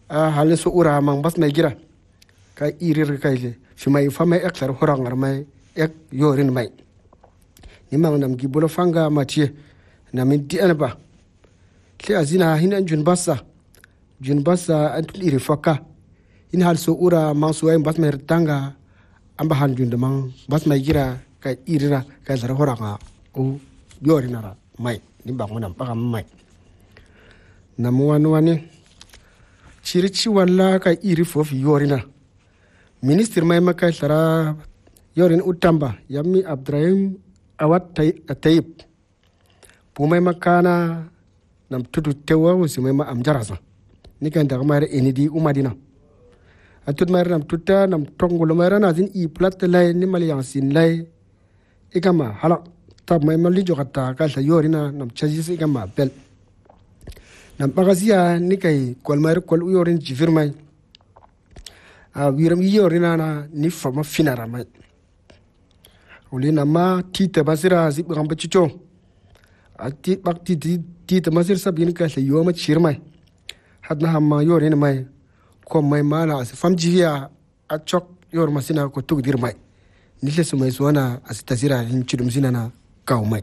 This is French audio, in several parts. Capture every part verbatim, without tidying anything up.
a halin su ura man bas mai gira ka irir kai le fi mai fa mai eklar horangar mai ek yorin mai ni mang nam gi bolo fanga matie na min di anba le azina hinan jun bassa jun bassa antul iri faka in hal su ura man su ay bas mai tanga amba han jun de man bas mai gira ka irira ka zara horanga o yorinara mai ni bang mo nam pa mai namu wani wani chirichi wala ka iri fofi yorina minister mai maka tara yorin utamba yammi abdrahim awat tayib pumai makana nam tutu tewa usi mai ma amjarasa ni kan daga mare enidi umadina atut mare nam tutta nam tongulo mare na zin i plat lay ni mali yang sin lay ikama hala tab mai mali jokata ka sa yorina nam chajisi ikama bel nam bagazia ni kai kol mare kol yorin jifirmai a wiram yorina na ni fama finara mai uli nama tita basira zib gamba chicho ati bakti tita masir sabin ka sa yoma chirmai hadna hamma yorin mai ko mai mana as fam jiya a chok yor masina ko tugdir mai ni le sumai suwana as tasira hin chidum sinana kaw mai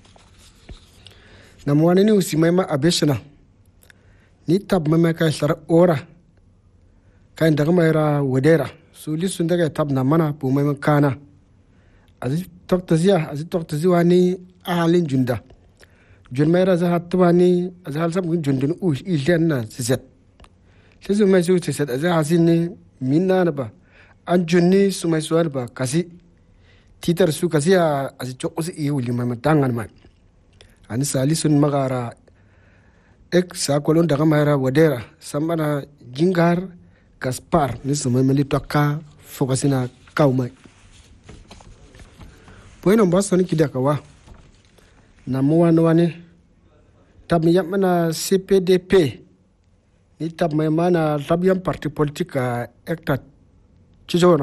nam wani ni usi mai ma abeshna ni tab mai ka sar ora kan daga mai ra wadera su lisun daga tab na mana bu mai kana azi toktaziya azi toktaziwa ni ahalin junda jun mai ra za hatwani azal sab jundun u ilena siset sesu mai su siset azi hasin ni minna na ba an junni su mai suwar ba kasi titar su kasi a azi chokusi i wuli mai matangan mai ani salisun magara ek sa kolon daga mai ra wadera sambana jingar Gaspar ni sumai mali toka fokasina kaumai poino mbaso ni kidaka wa na muwano wani tab mi yamana C P D P ni tab mai mana tab yam parti politika ekta chijona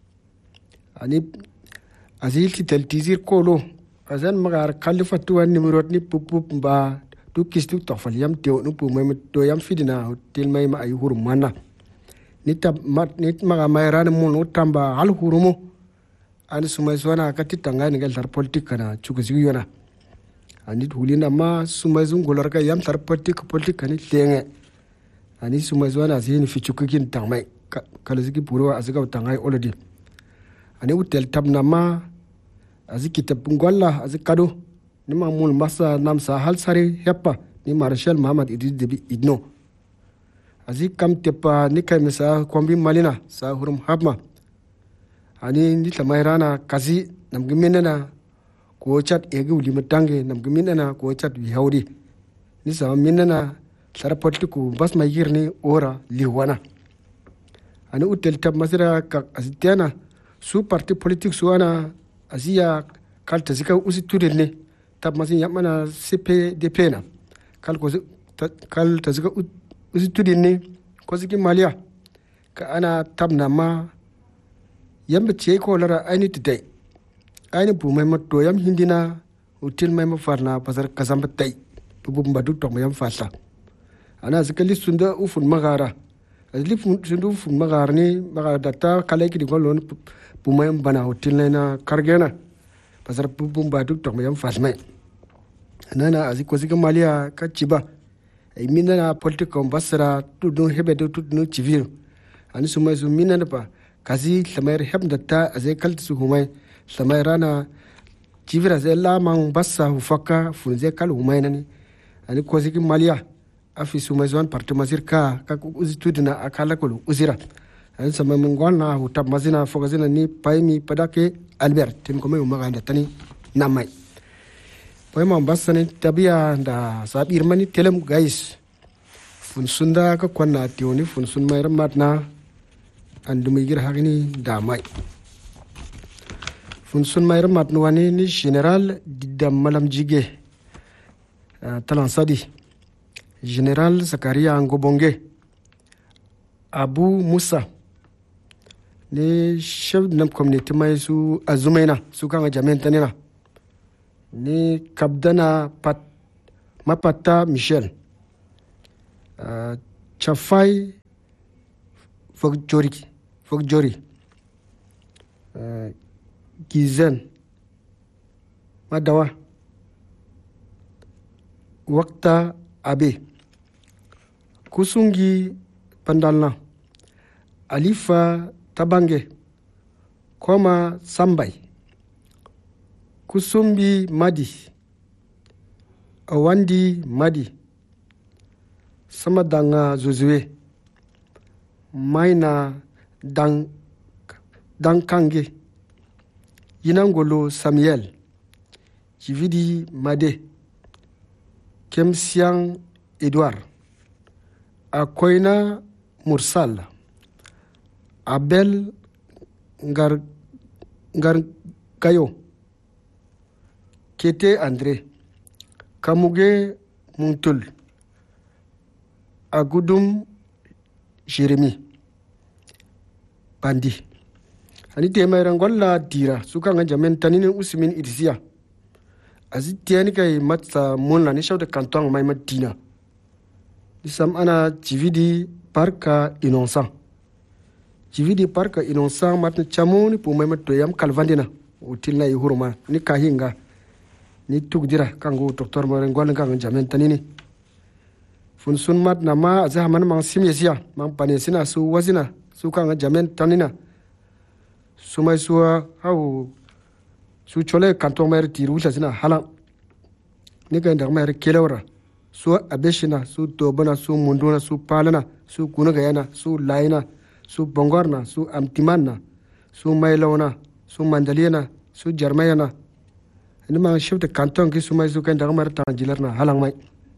ani azil titel tizir kolo azan magar kalifatu wan numero ni pupup ba tu kistu tofal yam teo nu pu mai to yam fidina hotel mai ma ay hurum mana ni tab mat ni maga mayran mun utamba hal hurumu ani sumai suwana kati tanga ni gal tar politika na chukuzi yona ani hulina ma sumai zungolar ka yam tar politika politika ni tenge ani sumai suwana zini fi chukukin tangmai kalaziki puro azika tangai olodi ani utel tab na ma aziki tabungwalla azikado ni ma mun masa namsa hal sari heppa ni marshal muhammad idris debi idno azi kam tepa ni kai misa kombi malina sa hurum habma ani ni tamairana kazi nam giminana ko chat egi uli matange nam giminana ko chat wi hawdi ni sa minana sara politiku bas ma yirni ora liwana ani utel tab masira ka azitiana su parti politique suana azia kalta zika usi tudenne tab masin yamana C P D P na kal ko kal ta zika usi tudenne ko ziki malia ka ana tabna ma yamba ce ko lara aini tidai aini bu mai matto yam hindina hotel mai mafarna pasar kasamba tai bu mbadu to yam fasa ana zikali sunda ufun magara azli sunda ufun magara ni magara data kala ki ko lon bu mai bana hotel na kargena pasar bu mbadu to yam fasmai nana aziko zika malia ka ciba ay minana politique ambassador tudun hebe do tudun civil ani sumai su minana pa kazi samair hebda ta azai kalta su humai samair rana civil azai la man bassa hufaka funze kal humai nani ani ko ziki malia afi sumai zwan parti mazir ka ka uzi tudina akala ko uzira ani samai mungwana hutab mazina fogazina ni paimi padake albert tin ko mai umaganda tani namai poy mo basani tabia da sabir mani telem guys fun sunda ka konna tioni fun sun mai ramatna andumi gir hagni da mai fun sun mai ramatno wani ni general didam malam jige talan sadi general zakaria ngobonge abu musa ni chef nam community mai su azumaina su kan jamen tanina ni kabdana pat mapata michel uh, chafai Fogjori, Fogjori, uh, Gizen, Madawa, Wakta Abe, Kusungi Pandalna, Alifa Tabange, Koma Sambai, Kusumbi Madi, Awandi Madi, Samadanga Zuzue, Maina Dang Dankange, Yinangolo Samuel, Jividi Made, Kemsiang Edouard, Akoina Mursal, Abel Ngar Ngargayo, Kete André, Kamuge Muntul, Agudum Jérémy Bandi. Ani tema rangola dira suka nga jamen tanini usmin idisia. Azitiani kay matsa monla ni shawde kanton may madina. Disam ana jividi parka innocent. Jividi parka innocent matna chamoni pu may matto yam kalvandina utilna yi huruma ni kahinga ni tugdira kango docteur mo rangola nga jamen tanini. Fun sun mat na ma azah man mang simyesia mang panesina su wazina suka nga jamen tanina. Sumai suwa hau su chole kanton mayar tiru sina halang ni ga ndak mayar kelewra su abeshina su dobana su munduna su palana su kunagayana su laina su bongorna su amtimanna su mailona su mandaliana su jarmayana ni ma shifte kanton ki sumai su kan ndak mayar tanjilarna halang mai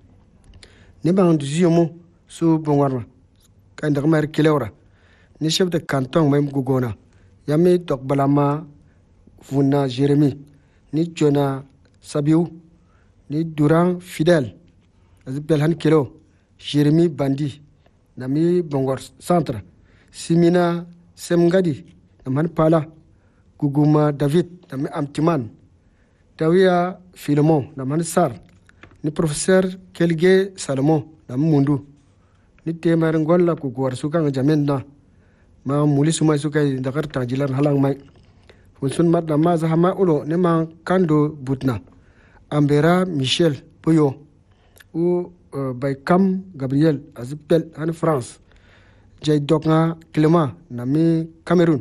ni ba nduziyomo su bongorna kan ndak mayar kelewra ni shifte kanton mai gugona Yami Tok Balama Vuna Jérémy, ni Jona Sabiou, ni Durand Fidèle, Azibelhan Kilo, Jérémy Bandi, Nami Bongor Centre, Simina Semgadi, Naman Pala, Guguma David, Nami Amtiman, Tawia Philemon, Naman Sar, ni Professeur Kelge Salomon, Nam Mundu, ni Temerengola Kuguar Sukang Jamenda. Ma muli sumai sukai dakar tajilar halang mai funsun mat na ma zahama ulo ne ma kando butna Ambera Michel Puyo ou uh, by Cam Gabriel azipel en France jay dokna Clément nami Cameroun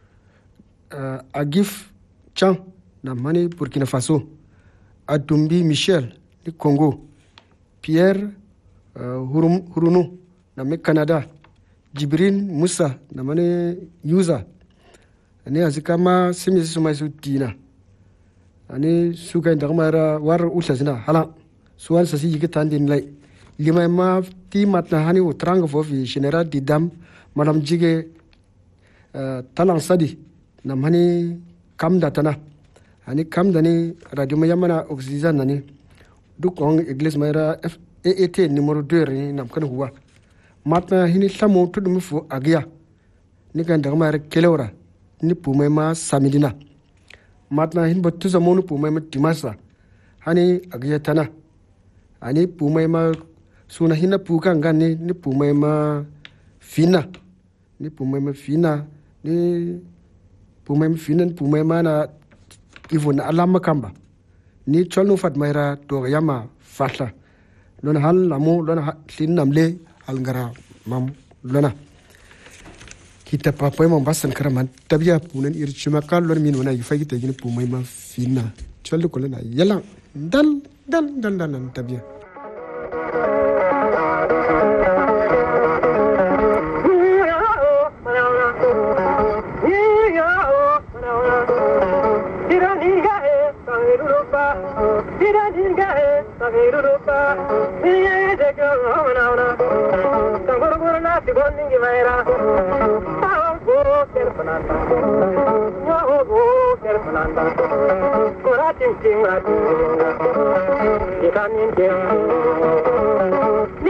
uh, Agif Chan na mani Burkina Faso Atumbi Michel ni Congo Pierre uh, Hurum, Hurunu nami Canada Jibrin Musa na mane user ani azikama simisi sumai su tina ani suka inda kamara war usha sina hala suwan sasi yike tandin lai lima ma ti matna hani utrang fo fi general didam madam jige uh, talang sadi na mani kam datana ani kam dani radio mayamana oxygen nani duk on église mayra A A T numéro deux ni nam kan huwa matna hini samo tudum fu agia ni kan da ma kelewra ni pumai ma samidina matna hin bottu zamonu pumai ma timasa hani agia tana ani pumai ma suna hina puka ngani ni pumai ma fina ni pumai ma fina ni pumai ma fina pumai ma na ivona alama kamba ni cholno fat maira to yama fatla lon hal lamu lon lin namle algara mam lona kita papai mam basan karaman tabia punan irchuma kallon min wana yifai ta gina pumai ma fina chollo kolana yala dal dal dal dal tabia Ora ting ting la ting,